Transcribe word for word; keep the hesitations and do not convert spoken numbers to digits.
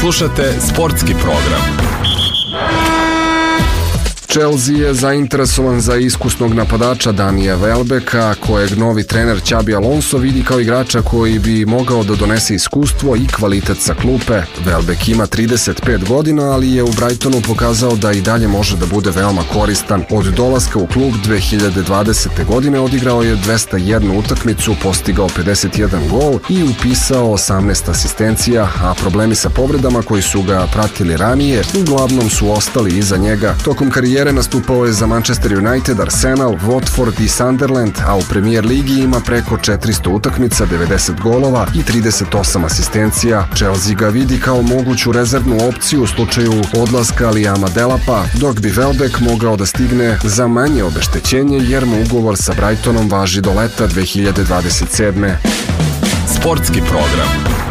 Slušate sportski program. Chelsea je zainteresovan za iskusnog napadača Danija Welbecka, kojeg novi trener Xabi Alonso vidi kao igrača koji bi mogao da donese iskustvo i kvalitet sa klupe. Welbeck ima trideset pet godina, ali je u Brightonu pokazao da i dalje može da bude veoma koristan. Od dolaska u klub dve hiljade dvadesete. godine odigrao je dvesta jednu utakmicu, postigao pedeset jedan gol i upisao osamnaest asistencija, a problemi sa povredama koji su ga pratili ranije uglavnom su ostali iza njega. Tokom karijere nastupao je za Manchester United, Arsenal, Watford i Sunderland, a u Premier ligi ima preko četiristo utakmica, devedeset golova i trideset osam asistencija. Chelsea ga vidi kao moguću rezervnu opciju u slučaju odlaska Liama Delapa, dok bi Welbeck mogao da stigne za manje obeštećenje jer mu ugovor sa Brightonom važi do leta dve hiljade dvadeset sedme. Sportski program.